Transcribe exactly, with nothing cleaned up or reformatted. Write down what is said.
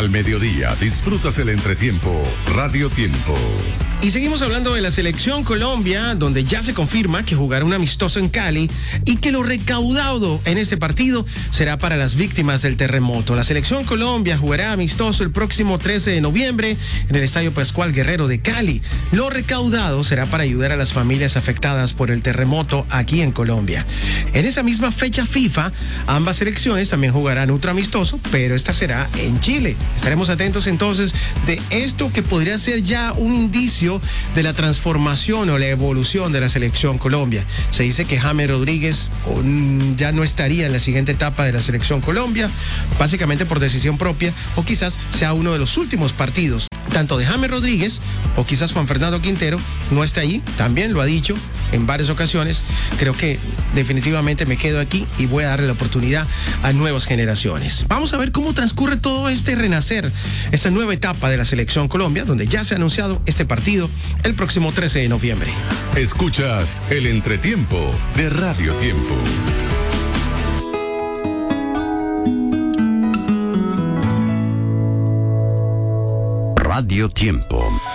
Al mediodía disfrutas el entretiempo Radio Tiempo. Y seguimos hablando de la selección Colombia, donde ya se confirma que jugará un amistoso en Cali y que lo recaudado en este partido será para las víctimas del terremoto. La selección Colombia jugará amistoso el próximo trece de noviembre en el Estadio Pascual Guerrero de Cali. Lo recaudado será para ayudar a las familias afectadas por el terremoto aquí en Colombia. En esa misma fecha FIFA, ambas selecciones también jugarán otro amistoso, pero esta será en Chile. Estaremos atentos entonces de esto que podría ser ya un indicio de la transformación o la evolución de la selección Colombia. Se dice que James Rodríguez um, ya no estaría en la siguiente etapa de la selección Colombia, básicamente por decisión propia, o quizás sea uno de los últimos partidos, tanto de James Rodríguez o quizás Juan Fernando Quintero no está ahí, también lo ha dicho en varias ocasiones. Creo que definitivamente me quedo aquí y voy a darle la oportunidad a nuevas generaciones. Vamos a ver cómo transcurre todo este renacer, esta nueva etapa de la selección Colombia, donde ya se ha anunciado este partido el próximo trece de noviembre. Escuchas el entretiempo de Radio Tiempo. Radio Tiempo.